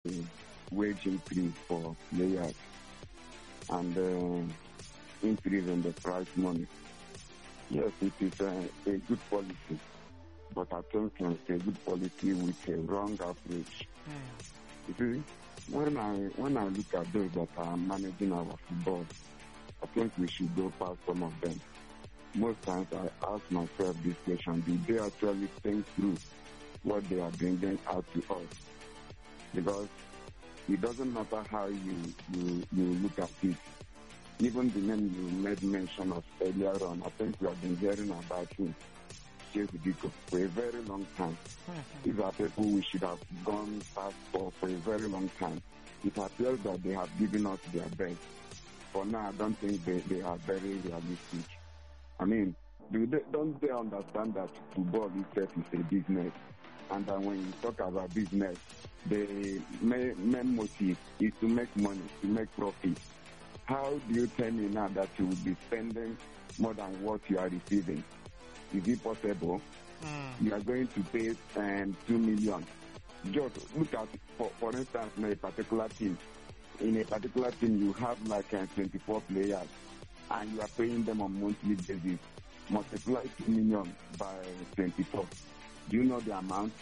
a wage increase for players and increase in the prize money. Yes, it is a good policy, but I think it's a good policy with a wrong approach. You see, when I look at those that are managing our football, I think we should go past some of them. Most times I ask myself this question: do they actually think through what they are bringing out to us? Because it doesn't matter how you look at it. Even the name you made mention of earlier on, I think we have been hearing about him, Chase Diko, for a very long time. These are people we should have gone past for a very long time. It appears that they have given us their best. For now, I don't think they are very realistic. I mean, don't they understand that football itself is a business? And that when you talk about business, the main motive is to make money, to make profit. How do you tell me now that you will be spending more than what you are receiving? Is it possible? You are going to pay 2 million. Just look at, for instance, in a particular team. In a particular team, you have like 24 players, and you are paying them on monthly basis. Multiply 2 million by 24. Do you know the amount?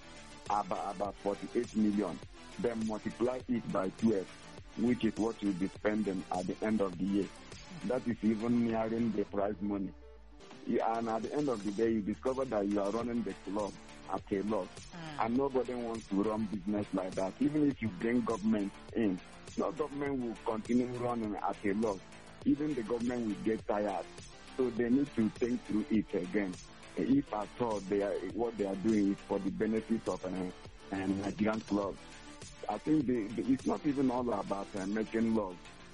About 48 million. Then multiply it by 12, which is what you'll be spending at the end of the year. That is even nearing the prize money. And at the end of the day, you discover that you are running the club at a loss. And nobody wants to run business like that. Even if you bring government in, no government will continue running at a loss. Even the government will get tired. So they need to think through it again. If at all what they are doing is for the benefit of Nigerian clubs. I think it's not even all about making laws.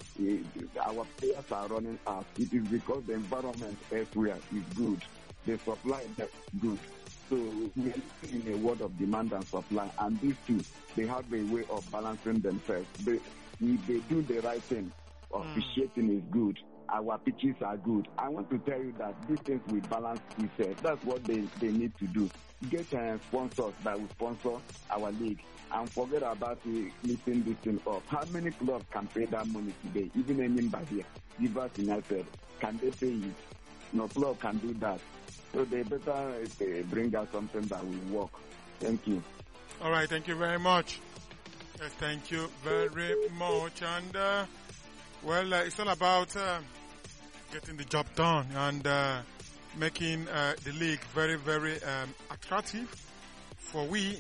Our players are running out. It is because the environment elsewhere is good. The supply is good. So we are in a world of demand and supply, and these two, they have a way of balancing themselves. If they do the right thing, officiating is good. Our pitches are good. I want to tell you that these things will balance itself. That's what they need to do. Get sponsors that will sponsor our league and forget about lifting this thing up. How many clubs can pay that money today? Even anybody here, Rivers United, can they pay it? No club can do that. So they better bring out something that will work. Thank you. All right, thank you very much. Yes, thank you very much. And it's all about getting the job done and making the league very, very attractive for we.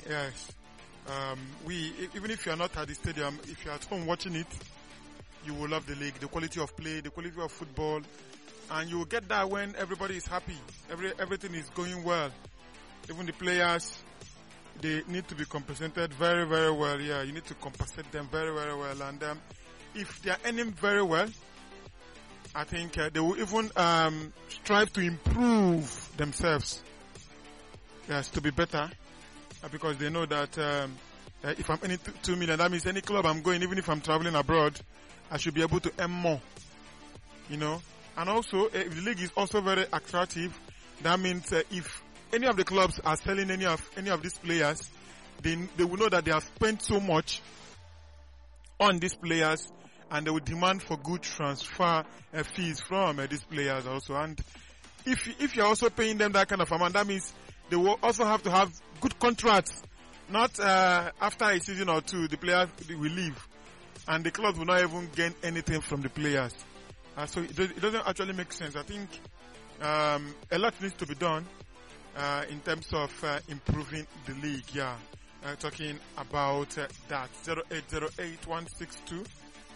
Even if you are not at the stadium, if you are at home watching it, you will love the league, the quality of play, the quality of football, and you will get that when everybody is happy, everything is going well. Even the players, they need to be compensated very, very well. Yeah, you need to compensate them very, very well. And if they are earning very well, I think they will even strive to improve themselves. Yes, to be better, because they know that if I'm earning 2 million, that means any club I'm going, even if I'm traveling abroad, I should be able to earn more. You know, and also if the league is also very attractive, that means if any of the clubs are selling any of these players, they will know that they have spent so much on these players, and they will demand for good transfer fees from these players also. And if you're also paying them that kind of amount, that means they will also have to have good contracts. Not after a season or two, the players will leave, and the clubs will not even gain anything from the players. So it doesn't actually make sense. I think a lot needs to be done in terms of improving the league. Yeah, talking about that 0808-162-3386,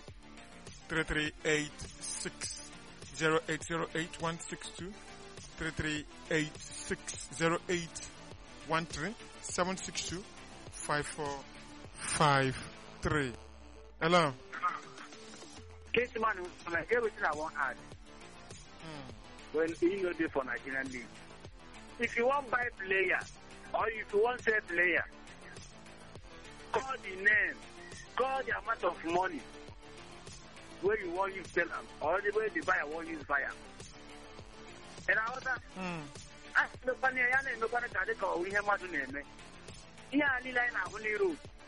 0808-162-3386, 0813-762-5453. Hello. Case man, everything I want to add. When you know this for Nigerian league, if you want buy player or if you want sell player, call the name, call the amount of money where you want you sell them, or the way the buyer want you buy them. And I was nobody can call we have much name. Yeah, I line only road.